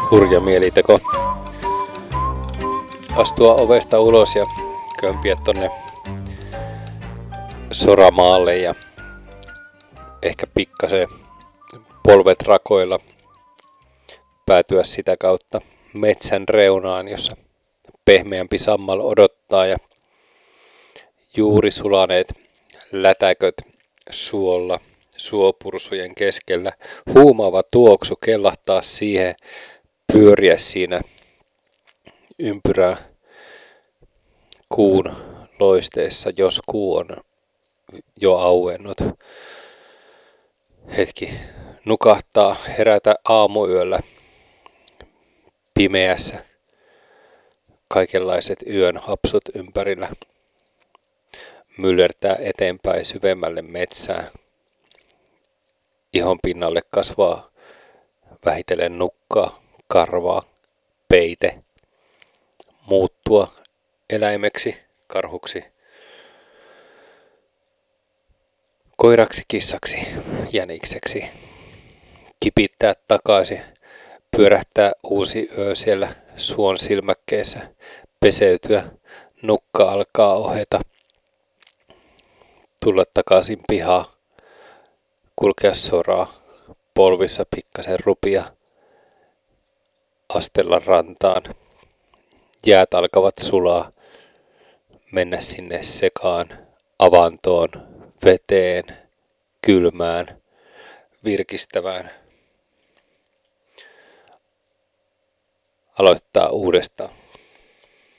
hurja mieliteko astua ovesta ulos ja kömpiä tonne soramaalle ja ehkä pikkasen polvet rakoilla päätyä sitä kautta metsän reunaan, jossa pehmeämpi sammal odottaa ja juuri sulaneet lätäköt suolla suopursujen keskellä. Huumaava tuoksu kellahtaa siihen, pyöriä siinä ympyrää kuun loisteessa, jos kuu on jo auennut. Hetki nukahtaa, herätä aamuyöllä pimeässä. Kaikenlaiset yön hapsut ympärillä. Myllertää eteenpäin syvemmälle metsään. Ihon pinnalle kasvaa vähitellen nukkaa, karvaa, peite. Muuttua eläimeksi, karhuksi, koiraksi, kissaksi, jänikseksi. Kipittää takaisin, pyörähtää uusi yö siellä suon silmäkkeessä, peseytyä, nukka alkaa oheta. Tulla takaisin pihaan, kulkea soraa, polvissa pikkasen rupia, astella rantaan. Jäät alkavat sulaa, mennä sinne sekaan, avantoon, veteen, kylmään, virkistävään. Aloittaa uudestaan.